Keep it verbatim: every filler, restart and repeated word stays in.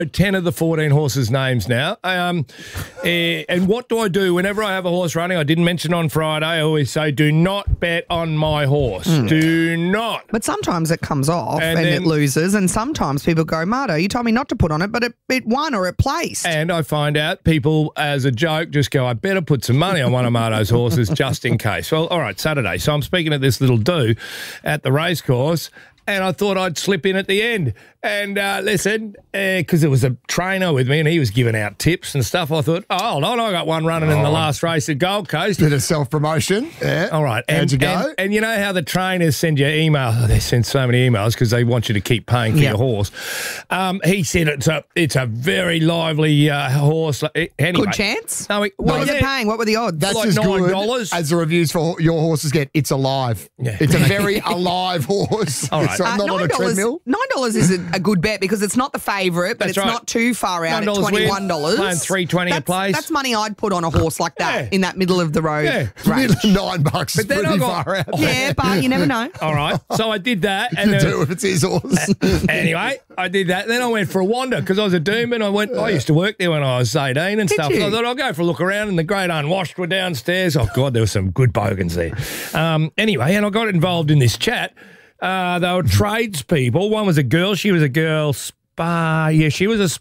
ten of the fourteen horses' names now. Um, eh, and what do I do whenever I have a horse running? I didn't mention on Friday. I always say, do not bet on my horse. Mm. Do not. But sometimes it comes off and, And it then- loses, and sometimes people go, Marto, you told me not to put on it, but it, it won or it placed. And I find out people, as a joke, just go, I better put some money on one of Marto's horses just in case. Well, all right, Saturday. So I'm speaking at this little do at the racecourse, and I thought I'd slip in at the end. And uh, listen, because uh, there was a trainer with me and he was giving out tips and stuff, I thought, oh, hold on, I got one running oh. in the last race at Gold Coast. Bit of self-promotion. Yeah. All right. And, How'd you go? And, and you know how the trainers send you email? Oh, they send so many emails because they want you to keep paying for yep. your horse. Um, he said it's a it's a very lively uh, horse. Anyway, good chance? No, he, what well, was yeah. it paying? What were the odds? That's like as nine good dollars. as the reviews for your horses get. It's alive. Yeah. It's a very alive horse. All right. So I'm not uh, on a treadmill. nine dollars is a, a good bet because it's not the favourite, but That's it's right. not too far out at twenty-one dollars. Paying three twenty a place. That's money I'd put on a horse like that Yeah. in that middle of the road Yeah. range. Nine bucks is But then pretty I got- far out. Yeah, but you never know. All right. So I did that. And And then, do if it's his horse. anyway, I did that. Then I went for a wander because I was a Doomben. I went. I used to work there when I was eighteen and Did stuff. you? So I thought I'll go for a look around, and the Great Unwashed were downstairs. Oh God, there were some good bogans there. Um, anyway, and I got involved in this chat. Uh, they were tradespeople. One was a girl. She was a girl. Spa. Yeah, she was a